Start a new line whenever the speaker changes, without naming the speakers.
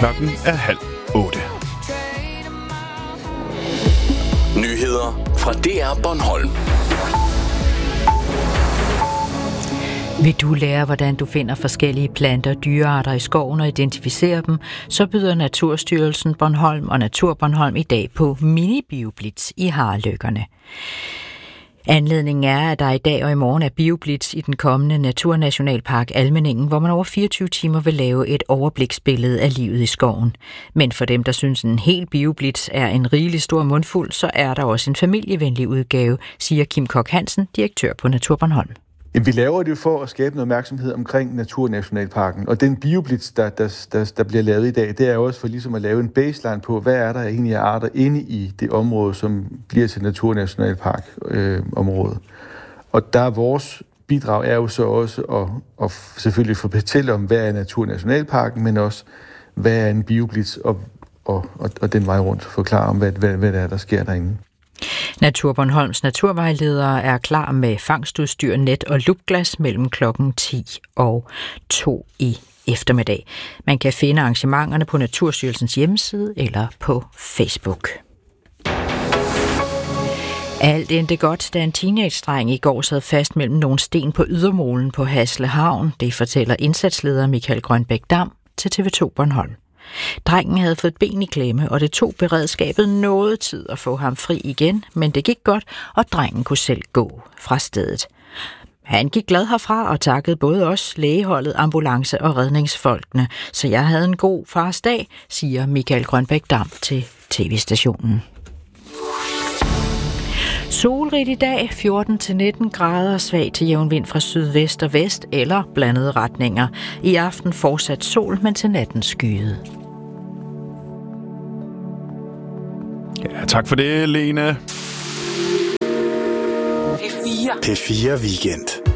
Klokken er 7:30.
Nyheder fra DR Bornholm.
Vil du lære, hvordan du finder forskellige planter og dyrearter i skoven og identificerer dem, så byder Naturstyrelsen Bornholm og Natur Bornholm i dag på mini-bioblitz i Harløkkerne. Anledningen er, at der i dag og i morgen er bioblitz i den kommende Naturnationalpark Almindingen, hvor man over 24 timer vil lave et overbliksbillede af livet i skoven. Men for dem, der synes en hel bioblitz er en rigelig stor mundfuld, så er der også en familievenlig udgave, siger Kim Kok Hansen, direktør på Natur Bornholm.
Vi laver det jo for at skabe noget opmærksomhed omkring Naturnationalparken, og den bioblitz, der bliver lavet i dag, det er jo også for ligesom at lave en baseline på, hvad er der egentlig af arter inde i det område, som bliver til Naturnationalpark-området. Og der er vores bidrag er jo så også at selvfølgelig fortælle om, hvad er Naturnationalparken, men også, hvad er en bioblitz, og den vej rundt forklare om, hvad det er, der sker derinde.
Natur Bornholms naturvejledere er klar med fangstudstyr, net og lupglas mellem klokken 10 og 2 i eftermiddag. Man kan finde arrangementerne på Naturstyrelsens hjemmeside eller på Facebook. Alt endte godt, da en teenage-dreng i går sad fast mellem nogle sten på ydermolen på Hasle Havn. Det fortæller indsatsleder Michael Grønbæk Dam til TV2 Bornholm. Drengen havde fået ben i klemme, og det tog beredskabet noget tid at få ham fri igen, men det gik godt, og drengen kunne selv gå fra stedet. Han gik glad herfra og takkede både os, lægeholdet, ambulance og redningsfolkene, så jeg havde en god fars dag, siger Michael Grønbæk Dam til tv-stationen. Solrigt i dag, 14-19 grader, svag til jævn vind fra sydvest og vest eller blandede retninger. I aften fortsat sol, men til natten skyet.
Ja, tak for det, Lene.
P4 Weekend.